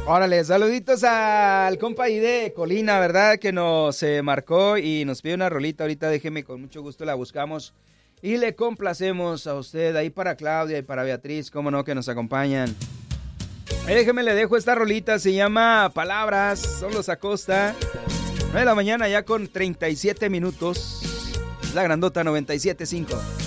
Órale, saluditos al compa ahí de Colina, ¿verdad? Que nos marcó y nos pide una rolita. Ahorita déjeme, con mucho gusto la buscamos y le complacemos a usted. Ahí para Claudia y para Beatriz, cómo no, que nos acompañan. Déjeme, le dejo esta rolita, se llama Palabras, son los Acosta. 9 de la mañana ya con 37 minutos. La grandota 97.5.